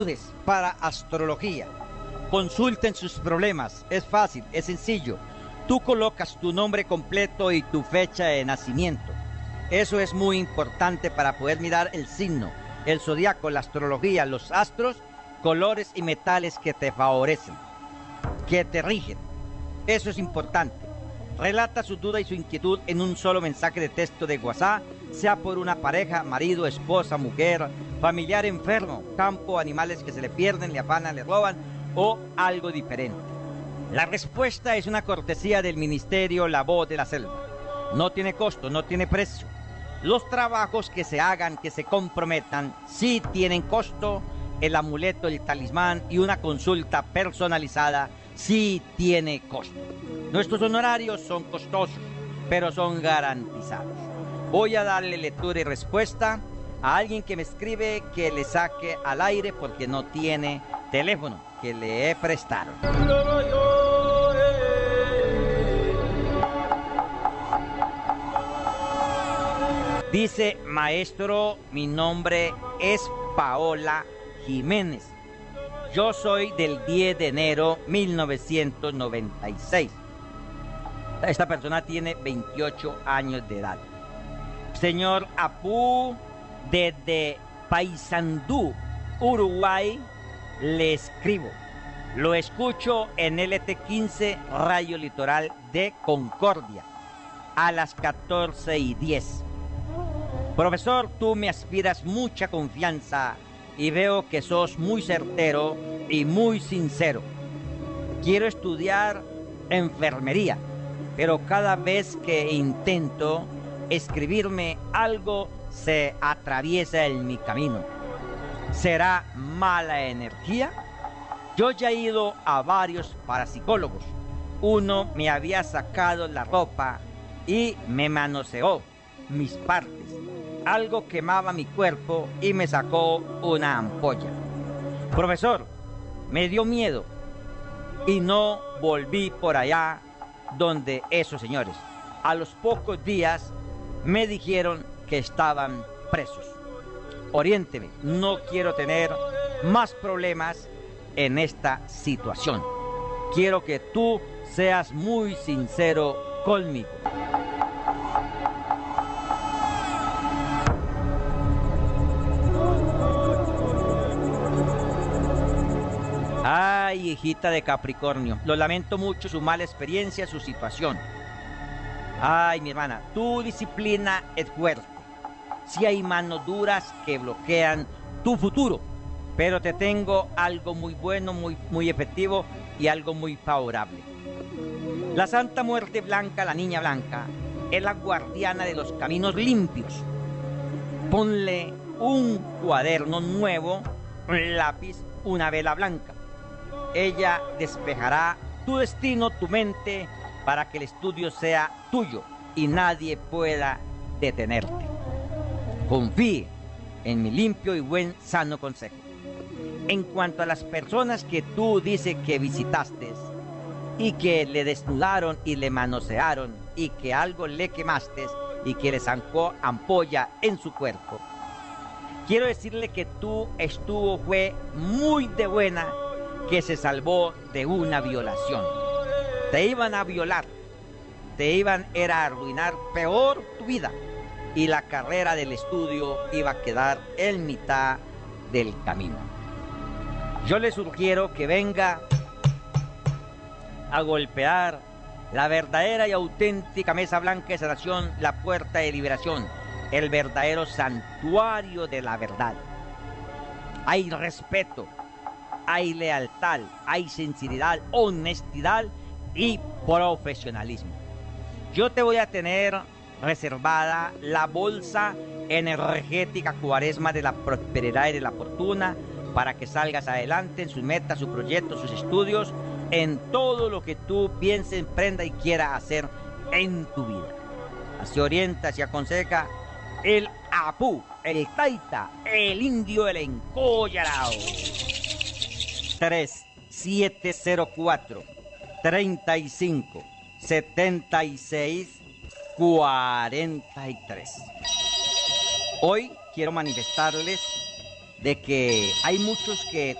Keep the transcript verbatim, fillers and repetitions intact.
para astrología. Consulten sus problemas. Es fácil, es sencillo. Tú colocas tu nombre completo y tu fecha de nacimiento. Eso es muy importante para poder mirar el signo, el zodiaco, la astrología, los astros, colores y metales que te favorecen, que te rigen. Eso es importante. Relata su duda y su inquietud en un solo mensaje de texto de WhatsApp, sea por una pareja, marido, esposa, mujer, familiar enfermo, campo, animales que se le pierden, le afanan, le roban o algo diferente. La respuesta es una cortesía del Ministerio La Voz de la Selva. No tiene costo, no tiene precio. Los trabajos que se hagan, que se comprometan, sí tienen costo. El amuleto, el talismán y una consulta personalizada sí tiene costo. Nuestros honorarios son costosos, pero son garantizados. Voy a darle lectura y respuesta a alguien que me escribe que le saque al aire porque no tiene teléfono que le prestaron. Dice: maestro, mi nombre es Paola Jiménez. Yo soy del diez de enero de mil novecientos noventa y seis. Esta persona tiene veintiocho años de edad. Señor Apu, desde Paysandú, Uruguay, le escribo. Lo escucho en L T quince, Radio Litoral de Concordia, a las catorce y diez. Profesor, tú me aspiras mucha confianza y veo que sos muy certero y muy sincero. Quiero estudiar enfermería, pero cada vez que intento escribirme algo se atraviesa en mi camino. ¿Será mala energía? Yo ya he ido a varios parapsicólogos. Uno me había sacado la ropa y me manoseó mis partes. Algo quemaba mi cuerpo y me sacó una ampolla. Profesor, me dio miedo y no volví por allá donde esos señores. A los pocos días me dijeron que estaban presos. Oriénteme, no quiero tener más problemas en esta situación. Quiero que tú seas muy sincero conmigo. Ay, hijita de Capricornio, lo lamento mucho su mala experiencia, su situación. Ay, mi hermana, tu disciplina es fuerte. Sí hay manos duras que bloquean tu futuro, pero te tengo algo muy bueno, muy, muy efectivo y algo muy favorable. La Santa Muerte Blanca, la Niña Blanca, es la guardiana de los caminos limpios. Ponle un cuaderno nuevo, un lápiz, una vela blanca. Ella despejará tu destino, tu mente, para que el estudio sea tuyo y nadie pueda detenerte. Confíe en mi limpio y buen sano consejo. En cuanto a las personas que tú dices que visitaste y que le desnudaron y le manosearon y que algo le quemaste y que le zancó ampolla en su cuerpo, quiero decirle que tú estuvo fue muy de buena, que se salvó de una violación. Te iban a violar, te iban era a arruinar peor tu vida y la carrera del estudio iba a quedar en mitad del camino. Yo le sugiero que venga a golpear la verdadera y auténtica mesa blanca de sanación, la puerta de liberación, el verdadero santuario de la verdad. Hay respeto, hay lealtad, hay sinceridad, honestidad y profesionalismo. Yo te voy a tener reservada la bolsa energética cuaresma de la prosperidad y de la fortuna para que salgas adelante en sus metas, sus proyectos, sus estudios, en todo lo que tú pienses, emprenda y quiera hacer en tu vida. Así orienta, así aconseja el Apu, el Taita, el Indio, el Encollarao. tres siete cero cuatro, treinta y cinco, setenta y seis, cuarenta y tres. Hoy quiero manifestarles de que hay muchos que